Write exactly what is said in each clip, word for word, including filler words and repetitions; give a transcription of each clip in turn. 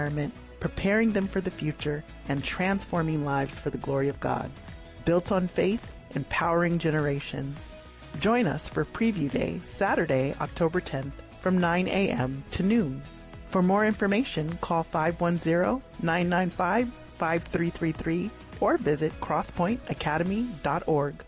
environment, preparing them for the future, and transforming lives for the glory of God. Built on faith, empowering generations. Join us for Preview Day, Saturday, October tenth, from nine a.m. to noon. For more information, call five one zero, nine nine five, five three three three or visit crosspoint academy dot org.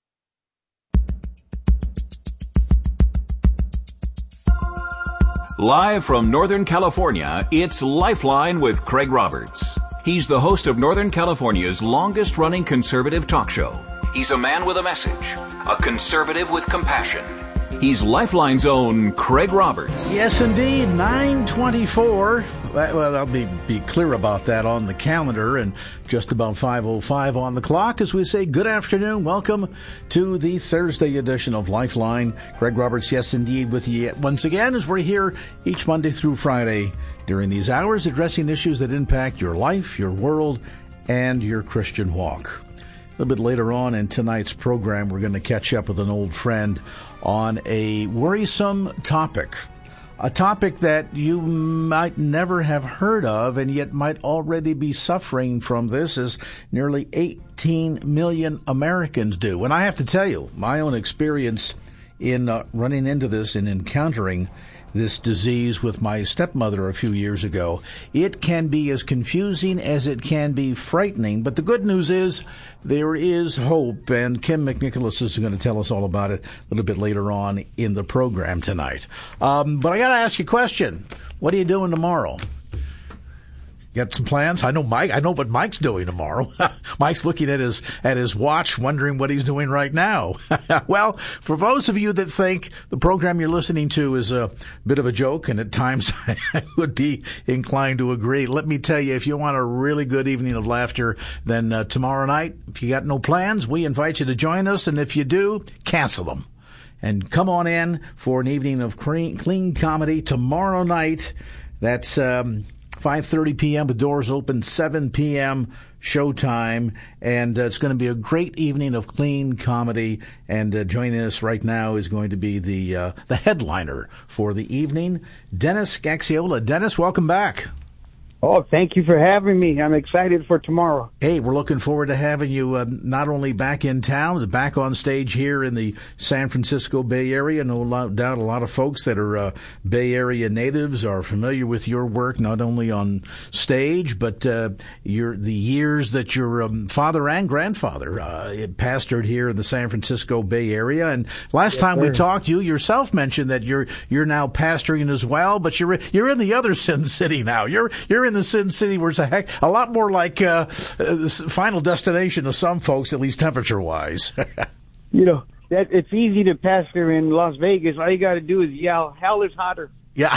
Live from Northern California, it's Lifeline with Craig Roberts. He's the host of Northern California's longest-running conservative talk show. He's a man with a message, a conservative with compassion. He's Lifeline's own Craig Roberts. Yes, indeed, nine twenty-four. Well, I'll be, be clear about that on the calendar, and just about five oh five on the clock as we say good afternoon. Welcome to the Thursday edition of Lifeline. Craig Roberts, yes, indeed, with you once again as we're here each Monday through Friday during these hours addressing issues that impact your life, your world, and your Christian walk. A little bit later on in tonight's program, we're going to catch up with an old friend on a worrisome topic, a topic that you might never have heard of and yet might already be suffering from this, as nearly eighteen million Americans do. And I have to tell you, my own experience in uh, running into this and encountering this disease with my stepmother a few years ago, it can be as confusing as it can be frightening. But the good news is there is hope, and Kim McNicholas is going to tell us all about it a little bit later on in the program tonight. Um, but I got to ask you a question. What are you doing tomorrow? Got some plans? I know Mike. I know what Mike's doing tomorrow. Mike's looking at his at his watch, wondering what he's doing right now. Well, for those of you that think the program you're listening to is a bit of a joke, and at times I would be inclined to agree, let me tell you, if you want a really good evening of laughter, then uh, tomorrow night, if you got no plans, we invite you to join us, and if you do, cancel them. And come on in for an evening of clean, clean comedy tomorrow night. That's um five thirty p.m. The doors open, seven p.m. showtime, and uh, it's going to be a great evening of clean comedy. And uh, joining us right now is going to be the uh, the headliner for the evening, Dennis Gaxiola. Dennis, welcome back. Oh, thank you for having me. I'm excited for tomorrow. Hey, we're looking forward to having you uh, not only back in town, but back on stage here in the San Francisco Bay Area. No doubt a lot of folks that are uh, Bay Area natives are familiar with your work, not only on stage, but uh, your the years that your um, father and grandfather uh, pastored here in the San Francisco Bay Area. And last yes, time sir. we talked, you yourself mentioned that you're you're now pastoring as well, but you're you're in the other Sin City now. You're you're in in the Sin City, where it's a heck a lot more like uh, the final destination to some folks, at least temperature wise. You know, that it's easy to pastor in Las Vegas. All you got to do is yell, "Hell is hotter." Yeah.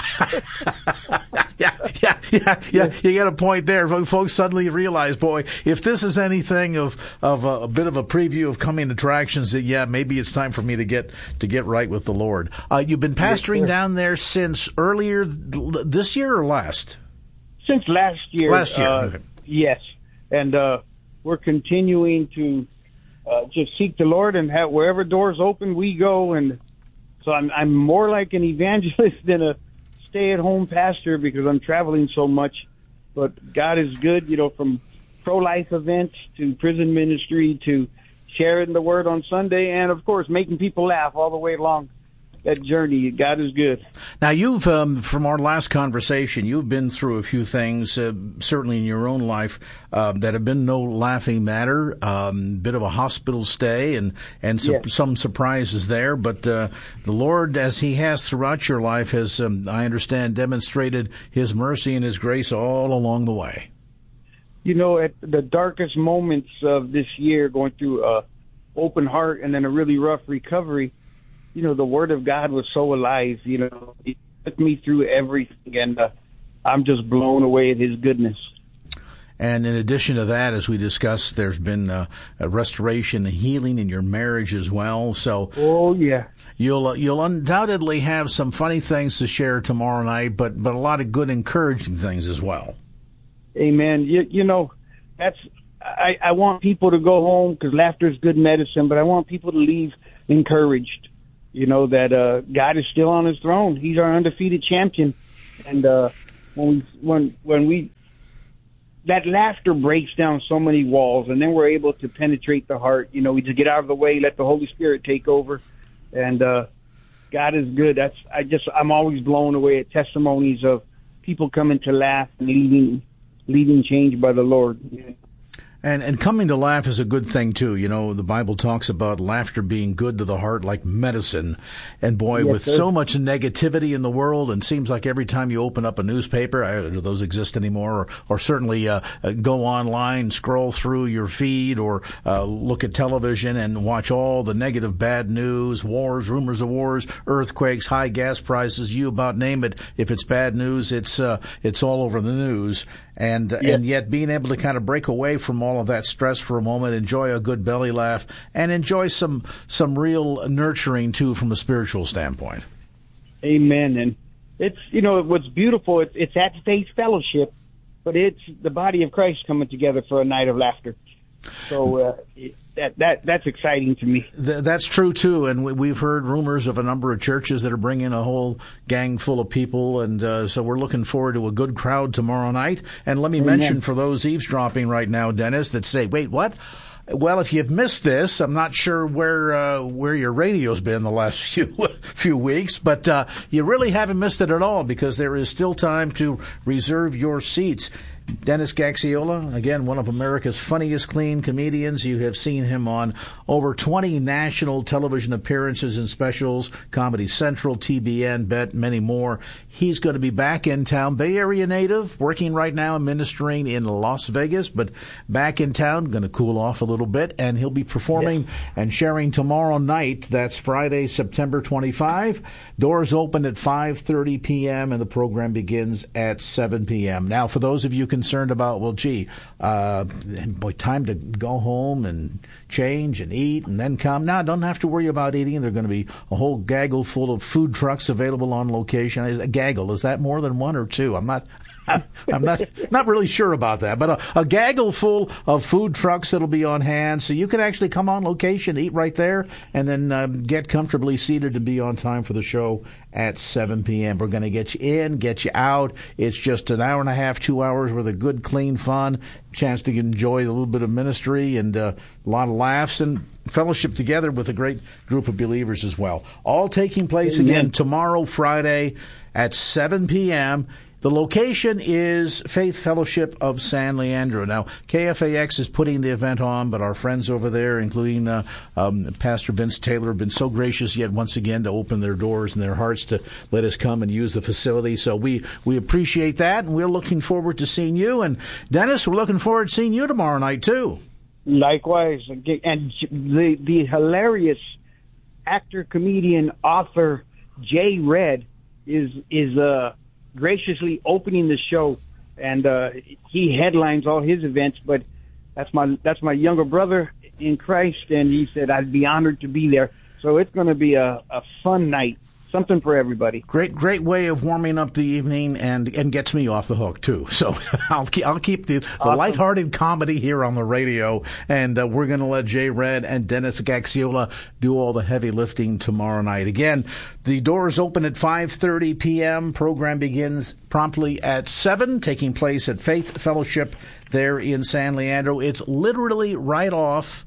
yeah, yeah, yeah, yeah. You got a point there. Folks suddenly realize, boy, if this is anything of of a, a bit of a preview of coming attractions, that yeah, maybe it's time for me to get to get right with the Lord. Uh, you've been pastoring yes, down there since earlier this year or last? Since last year. Last year, uh, okay. Yes. And uh, we're continuing to uh, just seek the Lord, and have, wherever doors open, we go. And so I'm, I'm more like an evangelist than a stay-at-home pastor, because I'm traveling so much. But God is good, you know, from pro-life events to prison ministry to sharing the word on Sunday, and, of course, making people laugh all the way along that journey. God is good. Now, you've, um, from our last conversation, you've been through a few things, uh, certainly in your own life, uh, that have been no laughing matter, um, bit of a hospital stay and, and su- yes. some surprises there. But uh, the Lord, as he has throughout your life, has, um, I understand, demonstrated his mercy and his grace all along the way. You know, at the darkest moments of this year, going through a open heart and then a really rough recovery, you know, the Word of God was so alive. You know, it took me through everything, and uh, I'm just blown away at His goodness. And in addition to that, as we discussed, there's been uh, a restoration and healing in your marriage as well. So, oh yeah, you'll uh, you'll undoubtedly have some funny things to share tomorrow night, but but a lot of good, encouraging things as well. Amen. You, you know, that's I, I want people to go home, because laughter is good medicine, but I want people to leave encouraged. You know, that uh, God is still on his throne. He's our undefeated champion. And uh, when we when when we that laughter breaks down so many walls, and then we're able to penetrate the heart. You know, we just get out of the way, let the Holy Spirit take over, and uh, God is good. That's I just I'm always blown away at testimonies of people coming to laugh and leaving leaving changed by the Lord. And and coming to laugh is a good thing, too. You know, the Bible talks about laughter being good to the heart like medicine. And, boy, yes, with sir. so much negativity in the world, and seems like every time you open up a newspaper, I, do those exist anymore, or, or certainly uh, go online, scroll through your feed, or uh, look at television and watch all the negative bad news, wars, rumors of wars, earthquakes, high gas prices, you about name it. If it's bad news, it's uh, it's all over the news. And yes. and yet being able to kind of break away from all of that stress for a moment, enjoy a good belly laugh, and enjoy some some real nurturing, too, from a spiritual standpoint. Amen. And it's, you know, what's beautiful, it's, it's at Faith Fellowship, but it's the body of Christ coming together for a night of laughter. So uh, that that that's exciting to me. Th- that's true, too. And we, we've heard rumors of a number of churches that are bringing a whole gang full of people. And uh, so we're looking forward to a good crowd tomorrow night. And let me Amen. mention for those eavesdropping right now, Dennis, that say, wait, what? Well, if you've missed this, I'm not sure where uh, where your radio's been the last few few weeks, but uh, you really haven't missed it at all, because there is still time to reserve your seats. Dennis Gaxiola, again, one of America's funniest clean comedians. You have seen him on over twenty national television appearances and specials, Comedy Central, T B N, B E T, many more. He's going to be back in town, Bay Area native, working right now and ministering in Las Vegas, but back in town, going to cool off a little bit, and he'll be performing yeah. and sharing tomorrow night. That's Friday, September twenty-fifth. Doors open at five thirty p.m. and the program begins at seven p.m. Now, for those of you concerned about, well, gee, uh, boy, time to go home and change and eat and then come. No, don't have to worry about eating. There are going to be a whole gaggle full of food trucks available on location. A gaggle, is that more than one or two? I'm not... I'm not not really sure about that, but a, a gaggle full of food trucks that'll be on hand, so you can actually come on location, eat right there, and then um, get comfortably seated and be on time for the show at seven p.m. We're going to get you in, get you out. It's just an hour and a half, two hours worth of good, clean fun, chance to enjoy a little bit of ministry and uh, a lot of laughs and fellowship together with a great group of believers as well. All taking place Amen. again tomorrow, Friday, at seven p.m. The location is Faith Fellowship of San Leandro. Now, K F A X is putting the event on, but our friends over there, including uh, um, Pastor Vince Taylor, have been so gracious yet once again to open their doors and their hearts to let us come and use the facility. So we, we appreciate that, and we're looking forward to seeing you. And, Dennis, we're looking forward to seeing you tomorrow night, too. Likewise. And the, the hilarious actor, comedian, author Jay Red is is uh graciously opening the show, and uh, he headlines all his events. But that's my that's my younger brother in Christ, and he said I'd be honored to be there. So it's going to be a, a fun night. Something for everybody. Great, great way of warming up the evening, and, and gets me off the hook too. So I'll keep, I'll keep the, the awesome. lighthearted comedy here on the radio, and uh, we're going to let Jay Red and Dennis Gaxiola do all the heavy lifting tomorrow night. Again, the doors open at five thirty p.m. Program begins promptly at seven, taking place at Faith Fellowship there in San Leandro. It's literally right off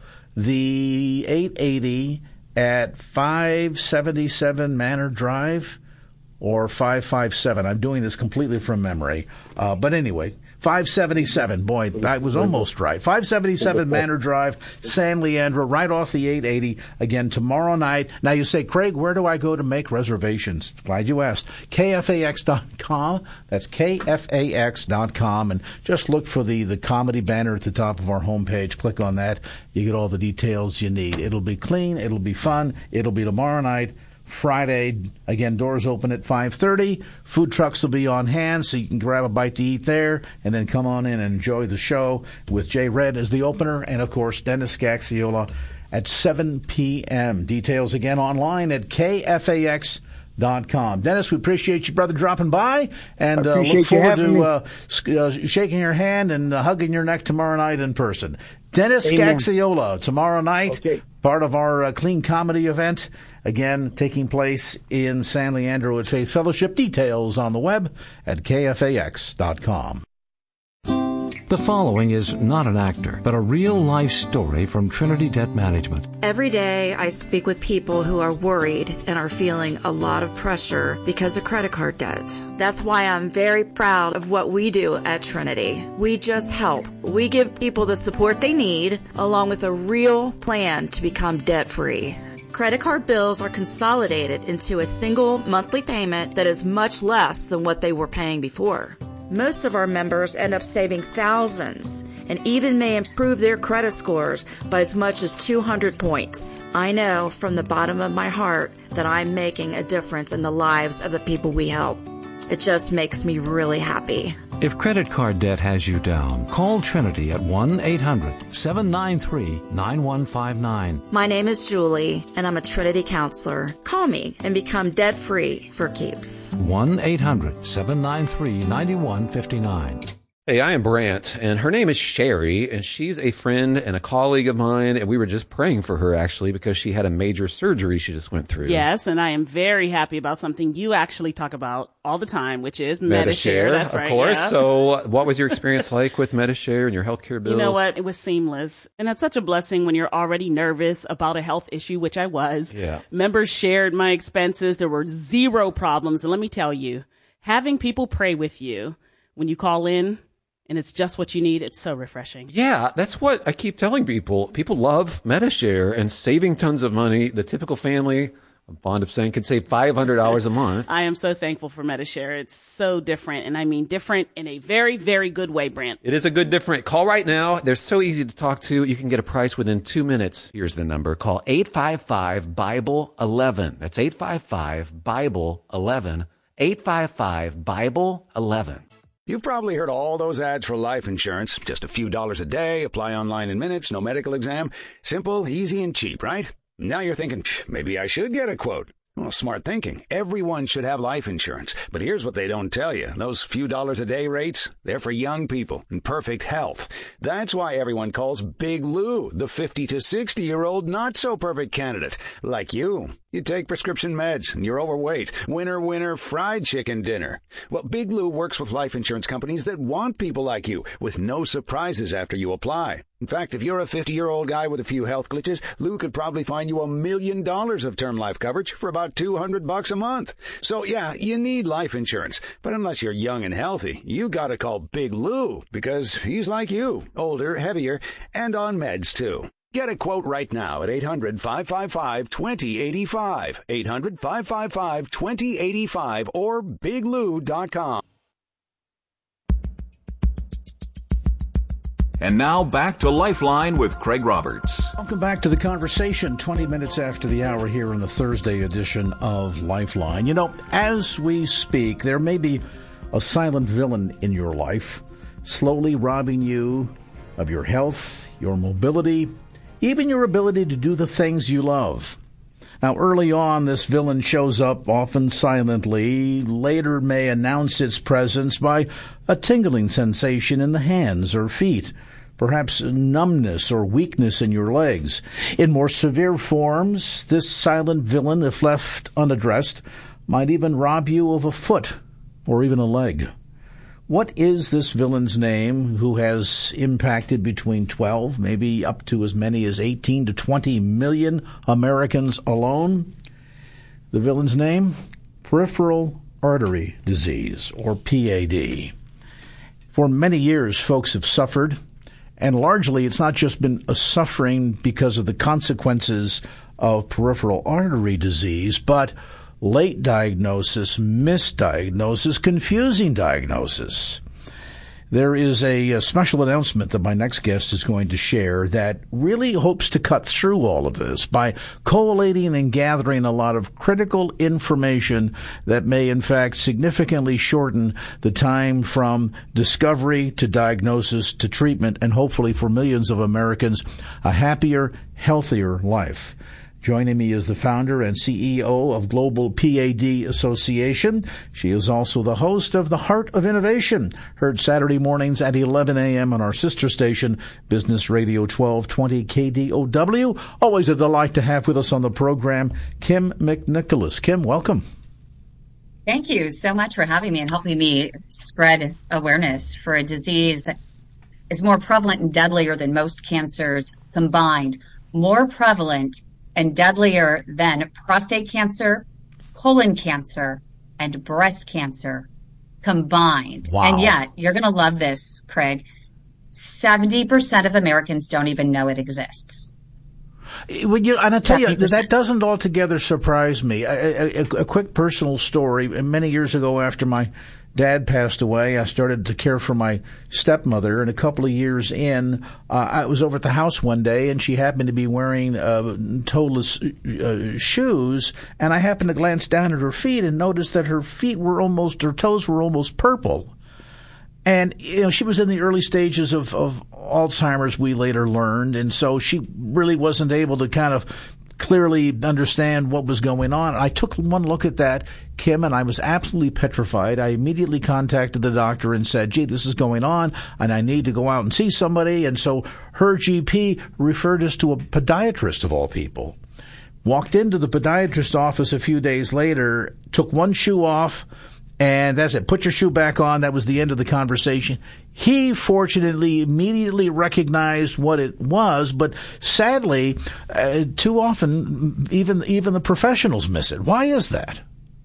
the eight eighty at five seventy-seven Manor Drive, or five fifty-seven. I'm doing this completely from memory. Uh, but anyway, five seventy-seven. Boy, I was almost right. five seventy-seven Manor Drive, San Leandro, right off the eight eighty. Again, tomorrow night. Now you say, Craig, where do I go to make reservations? Glad you asked. K F A X dot com. That's K F A X dot com. And just look for the, the comedy banner at the top of our homepage. Click on that. You get all the details you need. It'll be clean. It'll be fun. It'll be tomorrow night. Friday, again, doors open at five thirty. Food trucks will be on hand, so you can grab a bite to eat there, and then come on in and enjoy the show with Jay Red as the opener, and, of course, Dennis Gaxiola at seven p.m. Details, again, online at K F A X dot com. Dennis, we appreciate you, brother, dropping by, and uh, look forward to uh, uh, shaking your hand and uh, hugging your neck tomorrow night in person. Dennis Amen. Gaxiola, tomorrow night, okay. part of our uh, Clean Comedy event. Again, taking place in San Leandro at Faith Fellowship. Details on the web at K F A X dot com. The following is not an actor, but a real-life story from Trinity Debt Management. Every day I speak with people who are worried and are feeling a lot of pressure because of credit card debt. That's why I'm very proud of what we do at Trinity. We just help. We give people the support they need, along with a real plan to become debt-free. Credit card bills are consolidated into a single monthly payment that is much less than what they were paying before. Most of our members end up saving thousands and even may improve their credit scores by as much as two hundred points. I know from the bottom of my heart that I'm making a difference in the lives of the people we help. It just makes me really happy. If credit card debt has you down, call Trinity at one eight hundred seven nine three nine one five nine. My name is Julie, and I'm a Trinity counselor. Call me and become debt-free for keeps. one eight hundred seven nine three nine one five nine. Hey, I am Brant, and her name is Sherry, and she's a friend and a colleague of mine, and we were just praying for her, actually, because she had a major surgery she just went through. Yes, and I am very happy about something you actually talk about all the time, which is Medi-Share. Medi-Share. That's of right, course. yeah. So what was your experience like with Medi-Share and your healthcare bills? You know what? It was seamless. And that's such a blessing when you're already nervous about a health issue, which I was. Yeah. Members shared my expenses. There were zero problems. And let me tell you, having people pray with you when you call in, and it's just what you need, it's so refreshing. Yeah, that's what I keep telling people. People love Medi-Share and saving tons of money. The typical family, I'm fond of saying, could save five hundred dollars a month. I am so thankful for Medi-Share. It's so different, and I mean different in a very, very good way, Brant. It is a good different. Call right now. They're so easy to talk to. You can get a price within two minutes. Here's the number. Call eight five five Bible eleven. That's eight five five Bible eleven. eight five five Bible eleven. You've probably heard all those ads for life insurance. Just a few dollars a day, apply online in minutes, no medical exam. Simple, easy, and cheap, right? Now you're thinking, maybe I should get a quote. Well, smart thinking. Everyone should have life insurance. But here's what they don't tell you. Those few dollars a day rates, they're for young people in perfect health. That's why everyone calls Big Lou the fifty to sixty-year-old not-so-perfect candidate. Like you. You take prescription meds and you're overweight. Winner, winner, fried chicken dinner. Well, Big Lou works with life insurance companies that want people like you with no surprises after you apply. In fact, if you're a fifty-year-old guy with a few health glitches, Lou could probably find you a million dollars of term life coverage for about two hundred bucks a month. So yeah, you need life insurance. But unless you're young and healthy, you gotta call Big Lou because he's like you, older, heavier, and on meds too. Get a quote right now at eight hundred five five five two zero eight five, eight hundred five five five two zero eight five, or big lou dot com. And now back to Lifeline with Craig Roberts. Welcome back to the conversation, twenty minutes after the hour here in the Thursday edition of Lifeline. You know, as we speak, there may be a silent villain in your life, slowly robbing you of your health, your mobility, even your ability to do the things you love. Now, early on, this villain shows up often silently, later may announce its presence by a tingling sensation in the hands or feet, perhaps numbness or weakness in your legs. In more severe forms, this silent villain, if left unaddressed, might even rob you of a foot or even a leg. What is this villain's name who has impacted between twelve, maybe up to as many as eighteen to twenty million Americans alone? The villain's name? Peripheral artery disease, or P A D. For many years, folks have suffered, and largely it's not just been a suffering because of the consequences of peripheral artery disease, but late diagnosis, misdiagnosis, confusing diagnosis. There is a, a special announcement that my next guest is going to share that really hopes to cut through all of this by collating and gathering a lot of critical information that may, in fact, significantly shorten the time from discovery to diagnosis to treatment, and hopefully for millions of Americans, a happier, healthier life. Joining me is the founder and C E O of Global P A D Association. She is also the host of The Heart of Innovation, heard Saturday mornings at eleven a.m. on our sister station, Business Radio twelve twenty K D O W. Always a delight to have with us on the program, Kim McNicholas. Kim, welcome. Thank you so much for having me and helping me spread awareness for a disease that is more prevalent and deadlier than most cancers combined, more prevalent and deadlier than prostate cancer, colon cancer, and breast cancer combined. Wow. And yet, you're going to love this, Craig, seventy percent of Americans don't even know it exists. Well, you know, and I tell you, seventy percent. that doesn't altogether surprise me. A, a, a quick personal story. Many years ago, after my dad passed away, I started to care for my stepmother, and a couple of years in, uh, I was over at the house one day, and she happened to be wearing uh, toeless uh, shoes, and I happened to glance down at her feet and noticed that her feet were almost, her toes were almost purple. And, you know, she was in the early stages of, of Alzheimer's, we later learned, and so she really wasn't able to kind of clearly understand what was going on. I took one look at that, Kim, and I was absolutely petrified. I immediately contacted the doctor and said, gee, this is going on, and I need to go out and see somebody. And so her G P referred us to a podiatrist, of all people. Walked into the podiatrist office a few days later, took one shoe off, and that's it. Put your shoe back on. That was the end of the conversation. He fortunately immediately recognized what it was, but sadly, uh, too often, even even the professionals miss it. Why is that?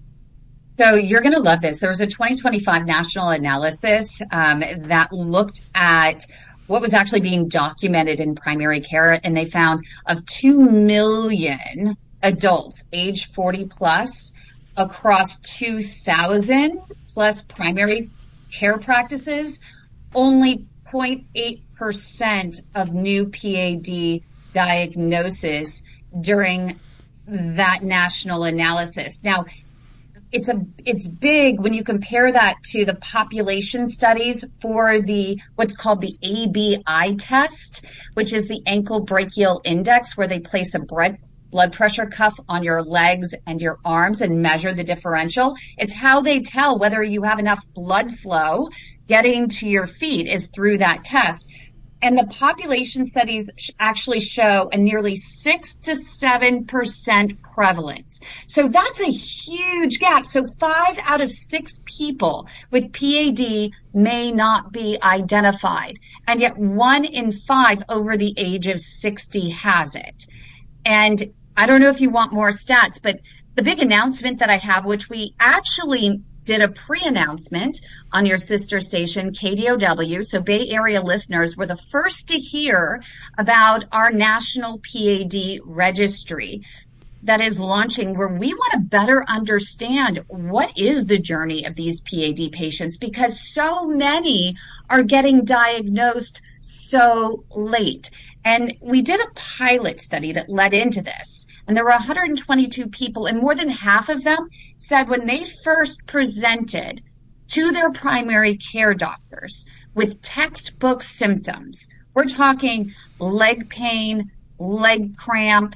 So you're going to love this. There was a twenty twenty-five national analysis um, that looked at what was actually being documented in primary care, and they found of two million adults age forty plus across two thousand plus primary care practices, only zero point eight percent of new P A D diagnosis during that national analysis. Now, it's a it's big when you compare that to the population studies for the what's called the A B I test, which is the ankle brachial index, where they place a bread blood pressure cuff on your legs and your arms and measure the differential. It's how they tell whether you have enough blood flow getting to your feet is through that test. And the population studies actually show a nearly six to seven percent prevalence. So that's a huge gap. So five out of six people with P A D may not be identified. And yet one in five over the age of sixty has it. And I don't know if you want more stats, but the big announcement that I have, which we actually did a pre-announcement on your sister station, K D O W. So Bay Area listeners were the first to hear about our national P A D registry that is launching, where we want to better understand what is the journey of these P A D patients, because so many are getting diagnosed so late. And we did a pilot study that led into this. And there were one hundred twenty-two people, and more than half of them said when they first presented to their primary care doctors with textbook symptoms, we're talking leg pain, leg cramp,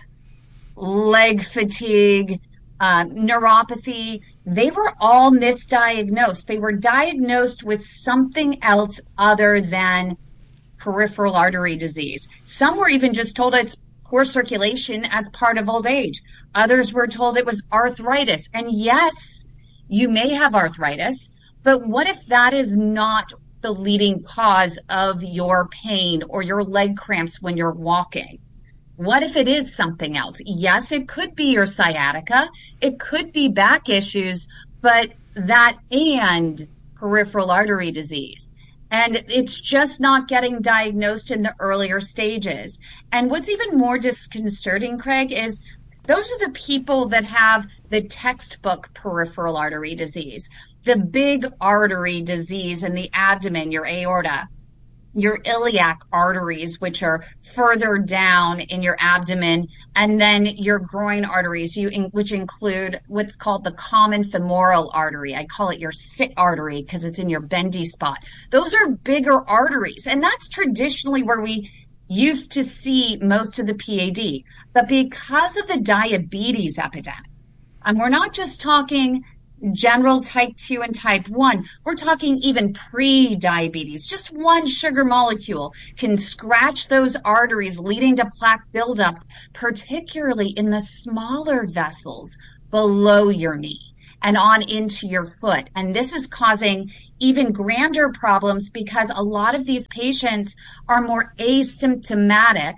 leg fatigue, uh, neuropathy, they were all misdiagnosed. They were diagnosed with something else other than peripheral artery disease. Some were even just told it's poor circulation as part of old age. Others were told it was arthritis. And yes, you may have arthritis, but what if that is not the leading cause of your pain or your leg cramps when you're walking? What if it is something else? Yes, it could be your sciatica. It could be back issues, but that and peripheral artery disease. And it's just not getting diagnosed in the earlier stages. And what's even more disconcerting, Craig, is those are the people that have the textbook peripheral artery disease, the big artery disease in the abdomen, your aorta, your iliac arteries, which are further down in your abdomen, and then your groin arteries, you in, which include what's called the common femoral artery. I call it your sit artery because it's in your bendy spot. Those are bigger arteries, and that's traditionally where we used to see most of the P A D. But because of the diabetes epidemic, and we're not just talking general type two and type one, we're talking even pre-diabetes. Just one sugar molecule can scratch those arteries, leading to plaque buildup, particularly in the smaller vessels below your knee and on into your foot. And this is causing even grander problems because a lot of these patients are more asymptomatic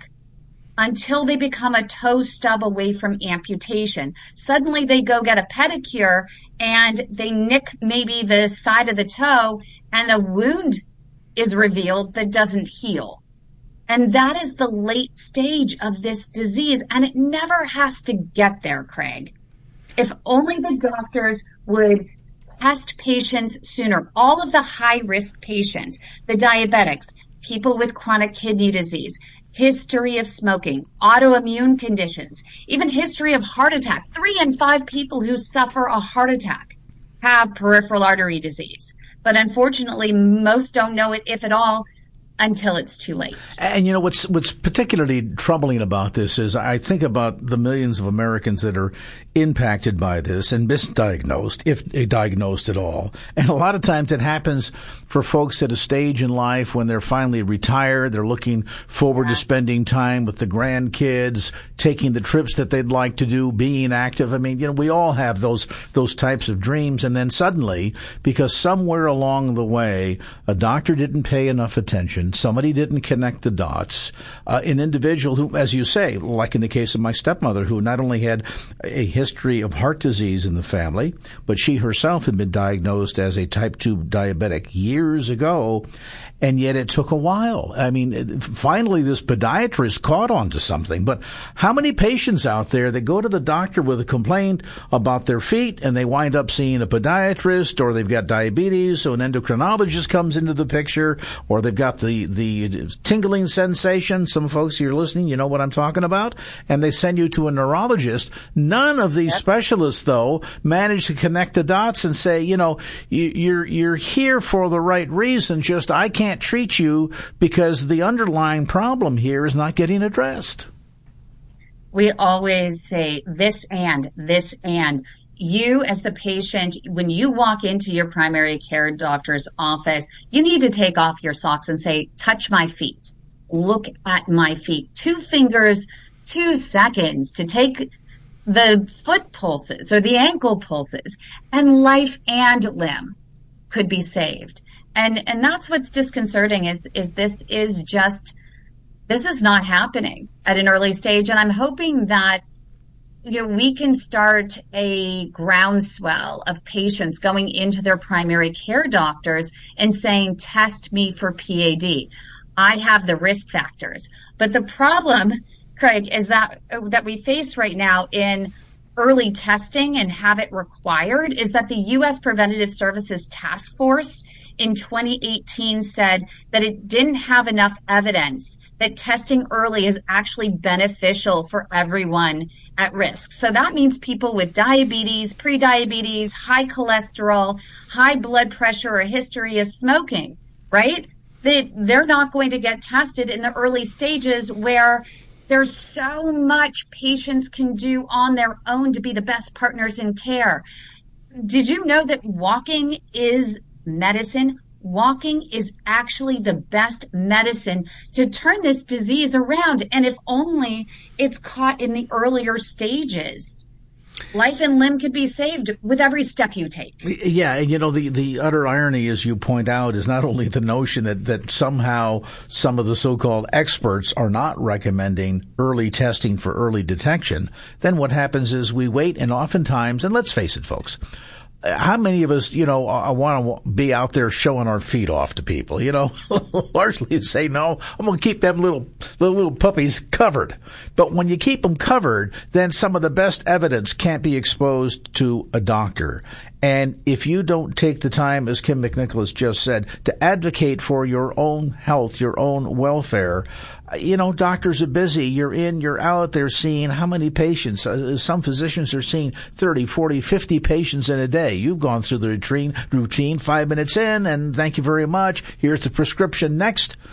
until they become a toe stub away from amputation. Suddenly they go get a pedicure and they nick maybe the side of the toe and a wound is revealed that doesn't heal. And that is the late stage of this disease, and it never has to get there, Craig. If only the doctors would test patients sooner. All of the high-risk patients, the diabetics, people with chronic kidney disease, history of smoking, autoimmune conditions, even history of heart attack. Three in five people who suffer a heart attack have peripheral artery disease. But unfortunately, most don't know it, if at all, until it's too late. And you know, what's what's particularly troubling about this is I think about the millions of Americans that are impacted by this and misdiagnosed, if diagnosed at all. And a lot of times it happens for folks at a stage in life when they're finally retired. They're looking forward yeah. to spending time with the grandkids, taking the trips that they'd like to do, being active. I mean, you know, we all have those those types of dreams. And then suddenly, because somewhere along the way, a doctor didn't pay enough attention, somebody didn't connect the dots, uh, an individual who, as you say, like in the case of my stepmother, who not only had a history of heart disease in the family, but she herself had been diagnosed as a type two diabetic years ago, and yet it took a while. I mean, finally this podiatrist caught on to something. But how many patients out there that go to the doctor with a complaint about their feet and they wind up seeing a podiatrist, or they've got diabetes, so an endocrinologist comes into the picture, or they've got the, the tingling sensation. Some folks here listening, you know what I'm talking about, and they send you to a neurologist. None of these yep. specialists, though, manage to connect the dots and say, you know, you, you're, you're here for the right reason, just I can't treat you because the underlying problem here is not getting addressed. We always say this and this and. You as the patient, when you walk into your primary care doctor's office, you need to take off your socks and say, touch my feet. Look at my feet. Two fingers, two seconds to take the foot pulses or the ankle pulses, and life and limb could be saved. And, and that's what's disconcerting is, is this is just, this is not happening at an early stage. And I'm hoping that, you know, we can start a groundswell of patients going into their primary care doctors and saying, test me for P A D. I have the risk factors. But the problem, Craig, is that, that we face right now in early testing and have it required is that the U S Preventative Services Task Force in twenty eighteen said that it didn't have enough evidence that testing early is actually beneficial for everyone at risk. So that means people with diabetes, prediabetes, high cholesterol, high blood pressure, or a history of smoking, right? They, they're not going to get tested in the early stages where there's so much patients can do on their own to be the best partners in care. Did you know that walking is medicine? Walking is actually the best medicine to turn this disease around. And if only it's caught in the earlier stages. Life and limb could be saved with every step you take. Yeah, and you know, the, the utter irony, as you point out, is not only the notion that, that somehow some of the so-called experts are not recommending early testing for early detection. Then what happens is we wait, and oftentimes, and let's face it, folks, how many of us, you know, I want to be out there showing our feet off to people, you know, largely say, no, I'm going to keep them little, little, little puppies covered. But when you keep them covered, then some of the best evidence can't be exposed to a doctor. And if you don't take the time, as Kim McNicholas just said, to advocate for your own health, your own welfare, you know, doctors are busy. You're in, you're out there seeing how many patients. Uh, some physicians are seeing thirty, forty, fifty patients in a day. You've gone through the routine, routine five minutes in, and thank you very much. Here's the prescription next.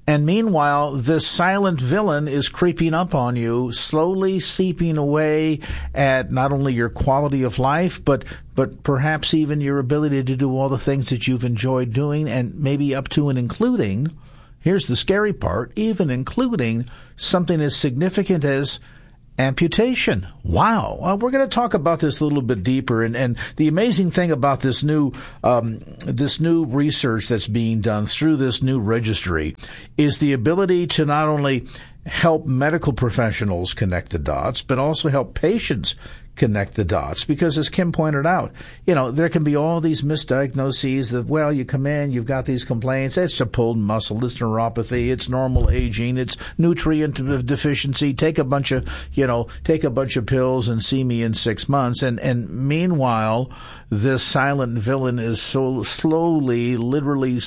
And meanwhile, this silent villain is creeping up on you, slowly seeping away at not only your quality of life, but but perhaps even your ability to do all the things that you've enjoyed doing, and maybe up to and including, here's the scary part, even including something as significant as amputation. Wow. Well, we're going to talk about this a little bit deeper. And, and the amazing thing about this new, um, this new research that's being done through this new registry is the ability to not only help medical professionals connect the dots, but also help patients connect the dots. Because as Kim pointed out, you know, there can be all these misdiagnoses that, well, you come in, you've got these complaints, it's a pulled muscle, it's neuropathy, it's normal aging, it's nutrient deficiency, take a bunch of, you know, take a bunch of pills and see me in six months. And, and meanwhile, this silent villain is so slowly, literally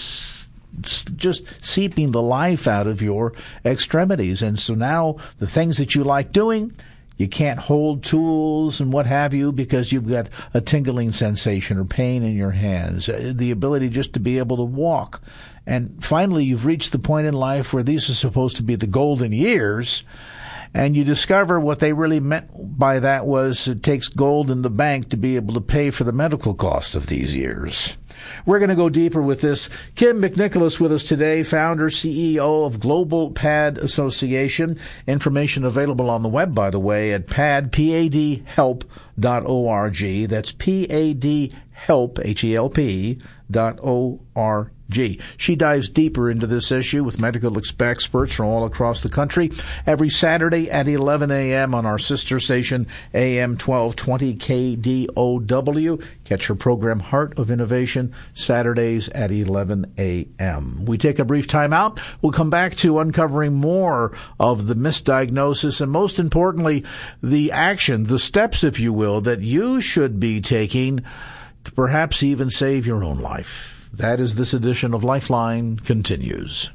just seeping the life out of your extremities. And so now the things that you like doing, you can't hold tools and what have you because you've got a tingling sensation or pain in your hands, the ability just to be able to walk. And finally, you've reached the point in life where these are supposed to be the golden years, and you discover what they really meant by that was it takes gold in the bank to be able to pay for the medical costs of these years. We're going to go deeper with this. Kim McNicholas with us today, founder, C E O of Global Pad Association. Information available on the web, by the way, at pad, P A D help dot org. That's P A D help, H E L P, dot O R G. She dives deeper into this issue with medical experts from all across the country every Saturday at eleven a.m. on our sister station, A M twelve twenty K D O W. Catch her program, Heart of Innovation, Saturdays at eleven a.m. We take a brief time out. We'll come back to uncovering more of the misdiagnosis and, most importantly, the action, the steps, if you will, that you should be taking to perhaps even save your own life. That is this edition of Lifeline Continues.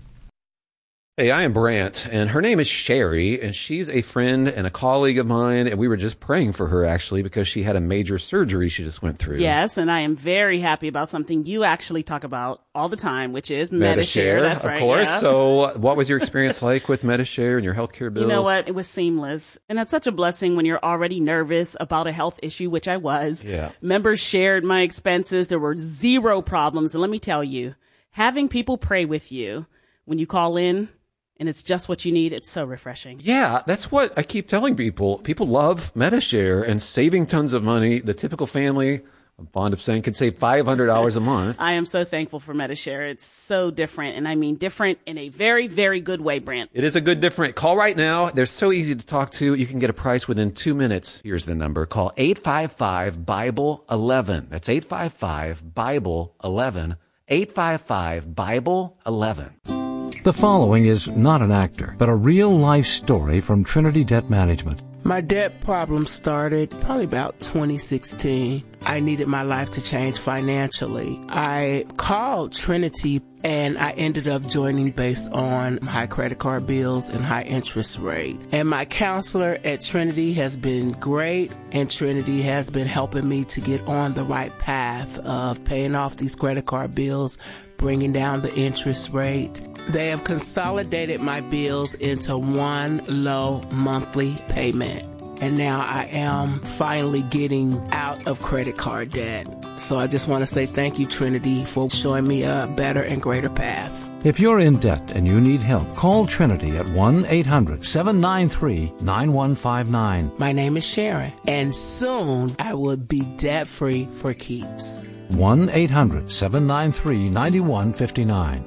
Hey, I am Brant, and her name is Sherry, and she's a friend and a colleague of mine, and we were just praying for her, actually, because she had a major surgery she just went through. Yes, and I am very happy about something you actually talk about all the time, which is Medi-Share. Medi-Share, That's of right, course. yeah. So what was your experience like with Medi-Share and your healthcare bills? You know what? It was seamless. And that's such a blessing when you're already nervous about a health issue, which I was. Yeah. Members shared my expenses. There were zero problems. And let me tell you, having people pray with you when you call in, and it's just what you need, it's so refreshing. Yeah, that's what I keep telling people. People love Medi-Share and saving tons of money. The typical family, I'm fond of saying, can save five hundred dollars a month. I am so thankful for Medi-Share. It's so different, and I mean different in a very, very good way, Brant. It is a good different. Call right now. They're so easy to talk to. You can get a price within two minutes. Here's the number. Call eight five five, Bible eleven. That's eight five five, Bible eleven. eight five five, Bible eleven. The following is not an actor, but a real-life story from Trinity Debt Management. My debt problem started probably about twenty sixteen. I needed my life to change financially. I called Trinity and I ended up joining based on high credit card bills and high interest rate. And my counselor at Trinity has been great, and Trinity has been helping me to get on the right path of paying off these credit card bills, bringing down the interest rate. They have consolidated my bills into one low monthly payment. And now I am finally getting out of credit card debt. So I just want to say thank you, Trinity, for showing me a better and greater path. If you're in debt and you need help, call Trinity at one eight hundred, seven nine three, nine one five nine. My name is Sharon, and soon I will be debt-free for keeps. one eight hundred, seven nine three, nine one five nine.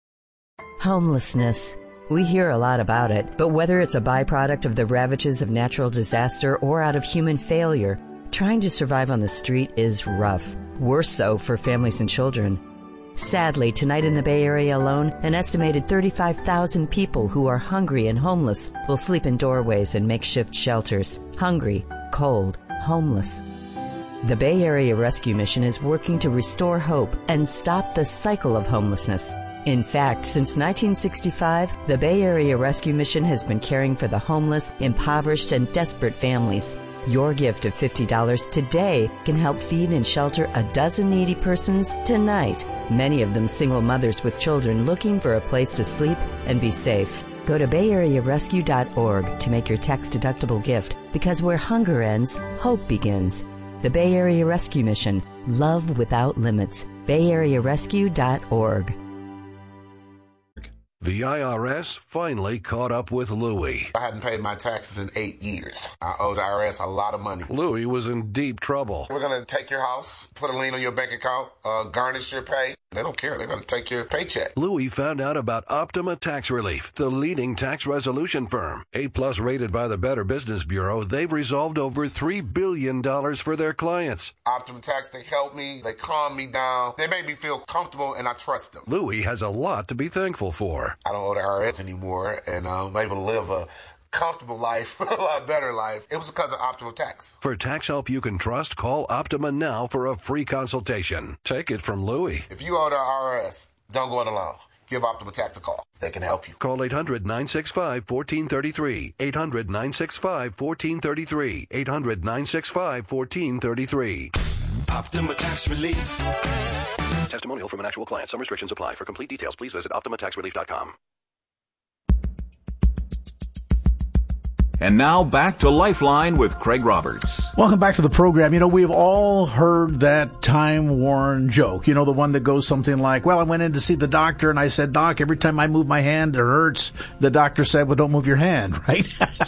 Homelessness. We hear a lot about it, but whether it's a byproduct of the ravages of natural disaster or out of human failure, trying to survive on the street is rough. Worse so for families and children. Sadly, tonight in the Bay Area alone, an estimated thirty-five thousand people who are hungry and homeless will sleep in doorways and makeshift shelters. Hungry, cold, homeless. The Bay Area Rescue Mission is working to restore hope and stop the cycle of homelessness. In fact, since nineteen sixty-five, the Bay Area Rescue Mission has been caring for the homeless, impoverished, and desperate families. Your gift of fifty dollars today can help feed and shelter a dozen needy persons tonight. Many of them single mothers with children looking for a place to sleep and be safe. Go to bay area rescue dot org to make your tax-deductible gift, because where hunger ends, hope begins. The Bay Area Rescue Mission. Love without limits. bay area rescue dot org. The I R S finally caught up with Louie. I hadn't paid my taxes in eight years. I owe the I R S a lot of money. Louie was in deep trouble. We're going to take your house, put a lien on your bank account, uh, garnish your pay. They don't care. They're going to take your paycheck. Louie found out about Optima Tax Relief, the leading tax resolution firm. A-plus rated by the Better Business Bureau, they've resolved over three billion dollars for their clients. Optima Tax, they help me. They calm me down. They make me feel comfortable, and I trust them. Louie has a lot to be thankful for. I don't owe the I R S anymore, and I'm able to live a comfortable life, a lot better life. It was because of Optima Tax. For tax help you can trust, call Optima now for a free consultation. Take it from Louie. If you owe the I R S, don't go it alone. Give Optima Tax a call. They can help you. Call eight hundred, nine six five, one four three three. eight hundred, nine six five, one four three three. eight hundred, nine six five, one four three three. Optima Tax Relief. Testimonial from an actual client. Some restrictions apply. For complete details, please visit optima tax relief dot com. And now back to Lifeline with Craig Roberts. Welcome back to the program. You know, we've all heard that time-worn joke. You know, the one that goes something like, well, I went in to see the doctor and I said, Doc, every time I move my hand, it hurts. The doctor said, well, don't move your hand, right?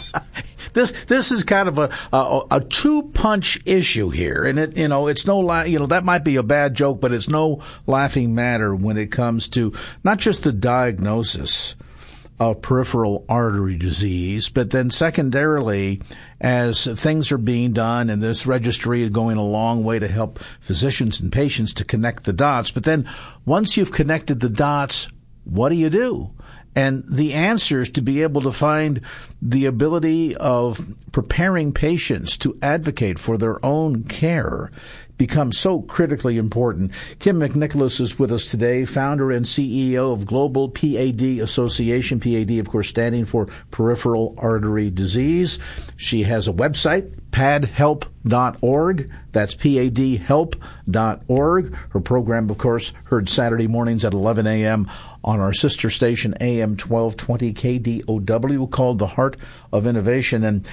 This this is kind of a a, a two-punch issue here, and it you know it's no la- you know that might be a bad joke, but it's no laughing matter when it comes to not just the diagnosis of peripheral artery disease, but then secondarily, as things are being done, and this registry is going a long way to help physicians and patients to connect the dots. But then once you've connected the dots, what do you do? And the answer is to be able to find the ability of preparing patients to advocate for their own care becomes so critically important. Kim McNicholas is with us today, founder and C E O of Global P A D Association. P A D, of course, standing for Peripheral Artery Disease. She has a website, pad help dot org. That's P A D help dot org. Her program, of course, heard Saturday mornings at eleven a.m. on our sister station, A M twelve twenty K D O W, called The Heart of Innovation. And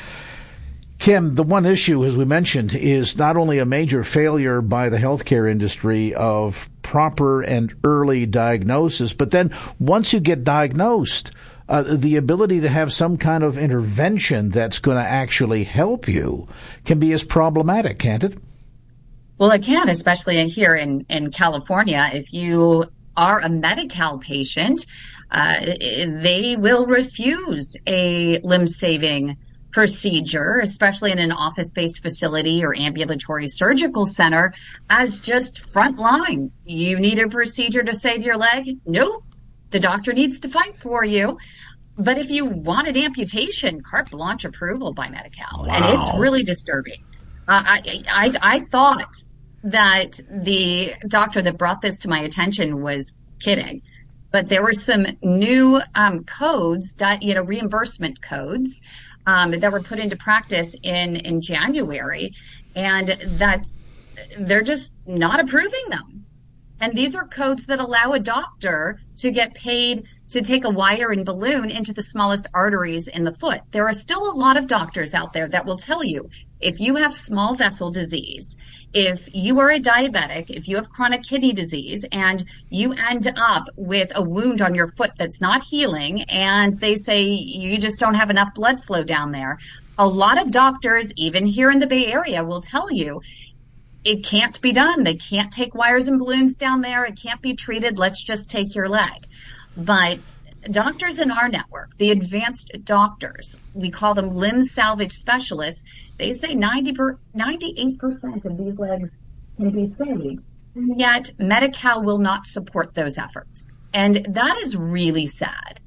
Kim, the one issue, as we mentioned, is not only a major failure by the healthcare industry of proper and early diagnosis, but then once you get diagnosed, uh, the ability to have some kind of intervention that's going to actually help you can be as problematic, can't it? Well, it can, especially here in, in California. If you are a Medi-Cal patient, uh, they will refuse a limb-saving procedure, especially in an office-based facility or ambulatory surgical center, as just front line. You need a procedure to save your leg? Nope. The doctor needs to fight for you. But if you want an amputation, carte blanche approval by Medi-Cal. Wow. And it's really disturbing. Uh, I, I, I thought that the doctor that brought this to my attention was kidding. But there were some new um, codes, that, you know, reimbursement codes um, that were put into practice in, in January, and that they're just not approving them. And these are codes that allow a doctor to get paid to take a wire and balloon into the smallest arteries in the foot. There are still a lot of doctors out there that will tell you, if you have small vessel disease, if you are a diabetic, if you have chronic kidney disease, and you end up with a wound on your foot that's not healing, and they say you just don't have enough blood flow down there, a lot of doctors, even here in the Bay Area, will tell you it can't be done. They can't take wires and balloons down there. It can't be treated. Let's just take your leg. But doctors in our network, the advanced doctors, we call them limb salvage specialists, they say ninety per, ninety-eight percent of these legs can be saved. And yet Medi-Cal will not support those efforts. And that is really sad.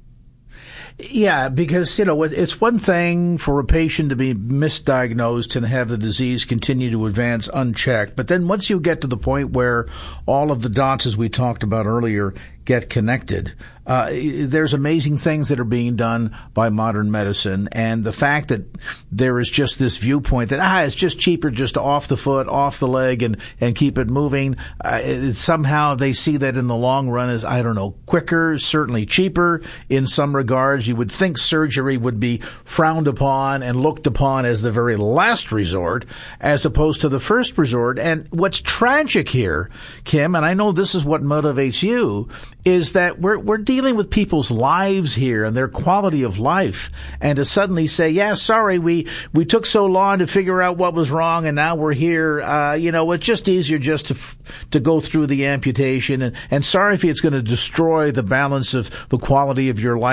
Yeah, because, you know, it's one thing for a patient to be misdiagnosed and have the disease continue to advance unchecked. But then once you get to the point where all of the dots, as we talked about earlier, get connected, Uh, there's amazing things that are being done by modern medicine, and the fact that there is just this viewpoint that, ah, it's just cheaper just to off the foot, off the leg, and, and keep it moving. Uh, it, somehow they see that in the long run as, I don't know, quicker, certainly cheaper in some regards. You would think surgery would be frowned upon and looked upon as the very last resort as opposed to the first resort. And what's tragic here, Kim, and I know this is what motivates you, is that we're, we're dealing with people's lives here and their quality of life. And to suddenly say, yeah, sorry, we, we took so long to figure out what was wrong and now we're here. Uh, you know, it's just easier just to, to go through the amputation. And, and sorry if it's going to destroy the balance of the quality of your life.